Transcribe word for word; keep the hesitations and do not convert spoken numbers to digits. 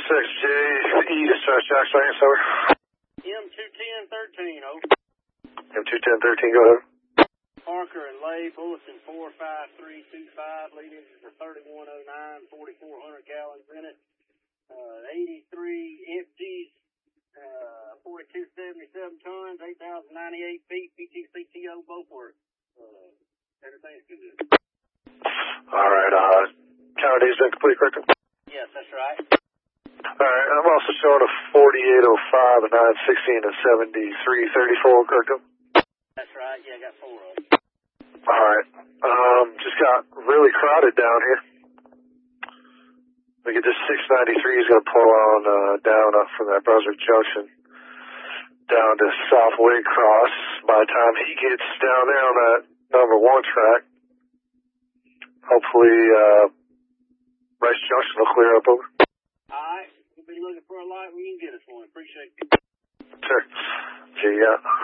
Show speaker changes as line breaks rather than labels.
six J E, dispatch Jackson, Range, over.
M two ten thirteen, over.
M two ten thirteen, go ahead.
Parker and Lay, Bulletin four five three two five, lead engines are thirty-one oh nine, forty-four hundred gallons in it, uh, eighty-three empties, uh, forty-two seventy-seven tons, eight thousand ninety-eight feet, P T C T O, both work. Uh, everything's good.
All right, uh, counter days been complete, correct?
Yes, that's right.
All right, I'm also showing a forty-eight oh five, a nine sixteen, and seventy-three thirty-four, correct?
That's right, yeah, I got four of them.
All right, um, just got really crowded down here. Look at this six ninety-three is going to pull on, uh, down up from that Brunswick Junction down to South Waycross. By the time he gets down there on that number one track, hopefully, uh, Rice Junction will clear up over.
All right, we'll be looking for a light when you can get us one. Appreciate it.
Sure. See ya.